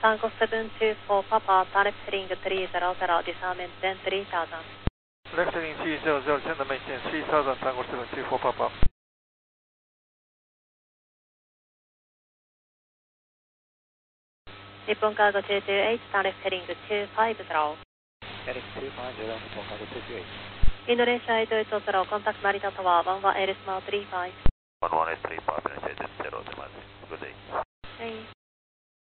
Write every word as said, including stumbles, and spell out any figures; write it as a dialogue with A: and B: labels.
A: Tango seven two four Papa, left heading three zero zero, disarm engine three thousand.
B: Left heading three zero zero, send the maintain three thousand, Tango seven two four Papa.
A: 日本カード two two eight, turn left heading two five zero.
C: Heading two five zero, Nippon Cargo two two eight.
A: インドネシアエイトエイトゼロ、コンタクト成田タワー、ワンワンエルスマートリーファイブ。
D: one one eight three five, finish agent zero, good day.
A: はい。